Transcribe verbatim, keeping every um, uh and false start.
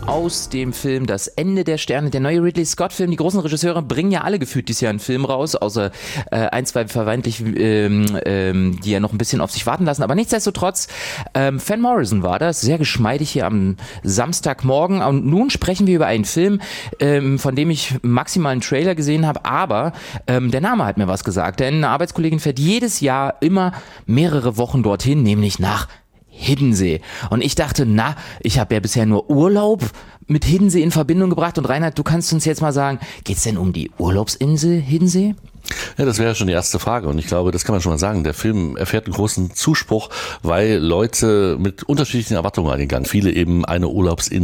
aus dem Film Das Ende der Sterne, der neue Ridley Scott-Film. Die großen Regisseure bringen ja alle gefühlt dieses Jahr einen Film raus, außer äh, ein, zwei vermeintlich, ähm, ähm, die ja noch ein bisschen auf sich warten lassen. Aber nichtsdestotrotz, ähm, Van Morrison war das, sehr geschmeidig hier am Samstagmorgen. Und nun sprechen wir über einen Film, ähm, von dem ich maximal einen Trailer gesehen habe, aber ähm, der Name hat mir was gesagt, denn eine Arbeitskollegin fährt jedes Jahr immer mehrere Wochen dorthin, nämlich nach Hiddensee. Und ich dachte, na, ich habe ja bisher nur Urlaub mit Hiddensee in Verbindung gebracht. Und Reinhard, du kannst uns jetzt mal sagen, geht's denn um die Urlaubsinsel Hiddensee? Ja, das wäre ja schon die erste Frage. Und ich glaube, das kann man schon mal sagen. Der Film erfährt einen großen Zuspruch, weil Leute mit unterschiedlichen Erwartungen eingegangen. Viele eben eine Urlaubsinsel